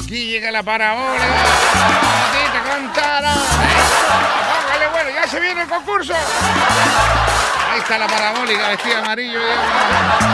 Aquí llega la parabólica. A ti te contará. Póngale, bueno, ya se viene el concurso. Ahí está la parabólica, vestida de amarillo.